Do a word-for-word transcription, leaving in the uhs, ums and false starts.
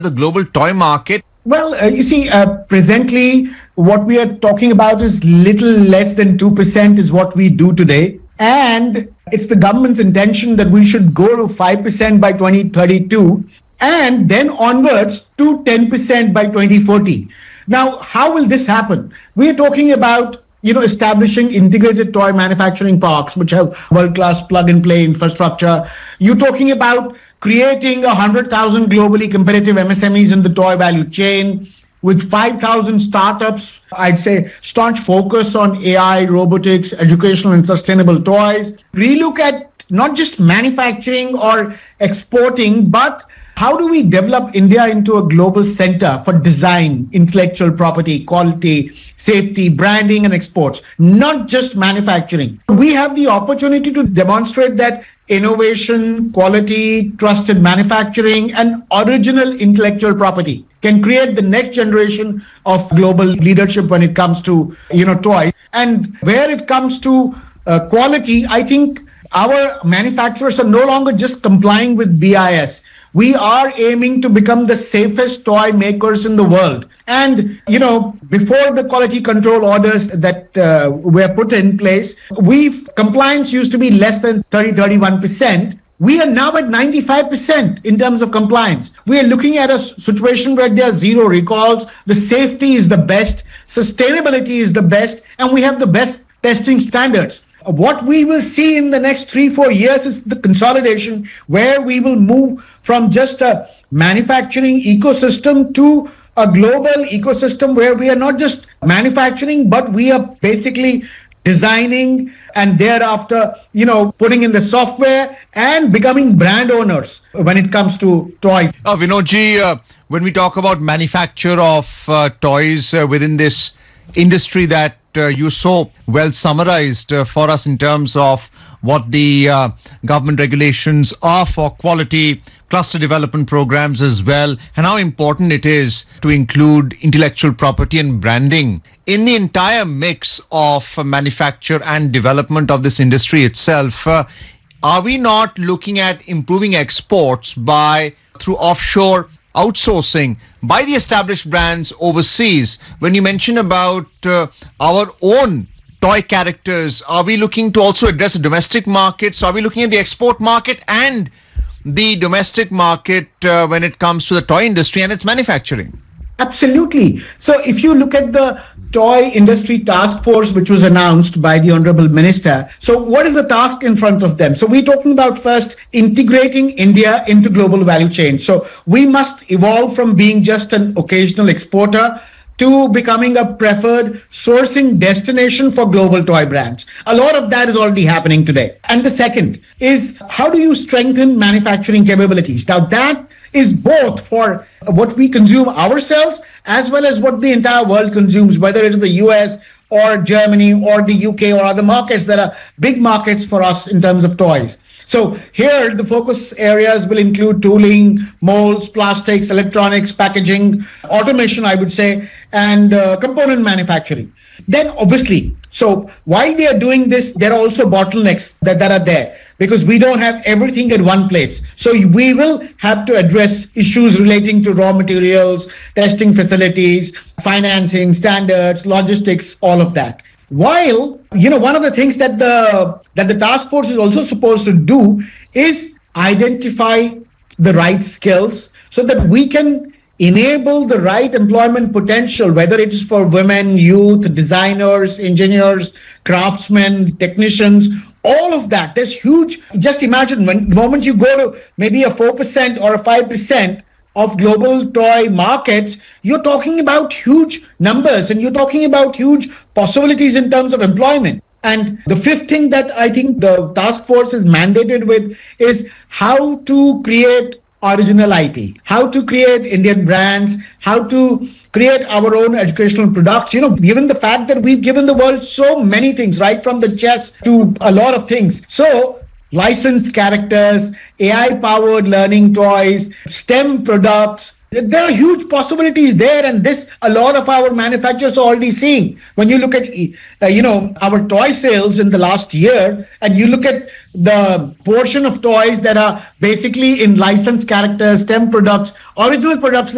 the global toy market? Well, uh, you see, uh, presently, what we are talking about is little less than two percent is what we do today. And it's the government's intention that we should go to five percent by twenty thirty-two and then onwards to ten percent by twenty forty. Now, how will this happen? We are talking about, you know, establishing integrated toy manufacturing parks, which have world-class plug-and-play infrastructure. You're talking about creating one hundred thousand globally competitive M S M Es in the toy value chain with five thousand startups, I'd say staunch focus on A I, robotics, educational and sustainable toys. Relook at not just manufacturing or exporting, but how do we develop India into a global center for design, intellectual property, quality, safety, branding and exports, not just manufacturing. We have the opportunity to demonstrate that innovation, quality, trusted manufacturing and original intellectual property can create the next generation of global leadership when it comes to, you know, toys. And where it comes to uh, quality, I think our manufacturers are no longer just complying with B I S. We are aiming to become the safest toy makers in the world. And, you know, before the quality control orders that uh, were put in place, we compliance used to be less than thirty, thirty-one percent. We are now at ninety-five percent in terms of compliance. We are looking at a situation where there are zero recalls. The safety is the best. Sustainability is the best. And we have the best testing standards. What we will see in the next three, four years is the consolidation where we will move from just a manufacturing ecosystem to a global ecosystem where we are not just manufacturing, but we are basically designing and thereafter, you know, putting in the software and becoming brand owners when it comes to toys. Uh, Vinodji, uh, when we talk about manufacture of uh, toys uh, within this industry that uh, you so well summarized uh, for us in terms of what the uh, government regulations are for quality, cluster development programs as well, and how important it is to include intellectual property and branding in the entire mix of uh, manufacture and development of this industry itself. Uh, are we not looking at improving exports by through offshore outsourcing by the established brands overseas? When you mention about uh, our own toy characters, are we looking to also address the domestic markets? Are we looking at the export market and the domestic market uh, when it comes to the toy industry and its manufacturing? Absolutely. So if you look at the Toy Industry Task Force, which was announced by the Honorable Minister, so what is the task in front of them? So we're talking about first integrating India into global value chain. So we must evolve from being just an occasional exporter to becoming a preferred sourcing destination for global toy brands. A lot of that is already happening today. And the second is, how do you strengthen manufacturing capabilities? Now that is both for what we consume ourselves as well as what the entire world consumes, whether it is the U S or Germany or the U K or other markets that are big markets for us in terms of toys. So here the focus areas will include tooling, molds, plastics, electronics, packaging, automation, I would say, and uh, component manufacturing. Then obviously, so while we are doing this, there are also bottlenecks that, that are there because we don't have everything at one place. So we will have to address issues relating to raw materials, testing facilities, financing, standards, logistics, all of that. While, you know, one of the things that the that the task force is also supposed to do is identify the right skills so that we can enable the right employment potential, whether it is for women, youth, designers, engineers, craftsmen, technicians, all of that. There's huge, just imagine when the moment you go to maybe a four percent or a five percent of global toy markets, you're talking about huge numbers and you're talking about huge possibilities in terms of employment. And the fifth thing that I think the task force is mandated with is how to create original I P, how to create Indian brands, how to create our own educational products. You know, given the fact that we've given the world so many things, right from the chess to a lot of things. So licensed characters, A I-powered learning toys, STEM products. There are huge possibilities there, and this a lot of our manufacturers are already seeing. When you look at, uh, you know, our toy sales in the last year, and you look at the portion of toys that are basically in licensed characters, STEM products, original products